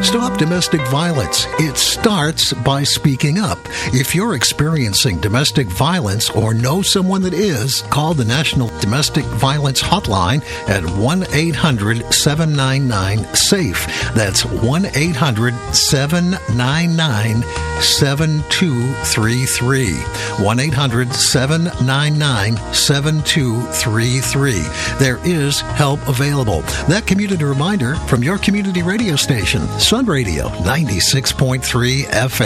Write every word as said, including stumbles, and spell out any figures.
Stop domestic violence. It starts by speaking up. If you're experiencing domestic violence or know someone that is, call the National Domestic Violence Hotline at one eight hundred seven nine nine SAFE. That's one eight hundred seven nine nine seven two three three. one eight hundred seven nine nine seven two three three. There is help available. That community reminder from your community radio station, Sun Radio ninety-six point three F M.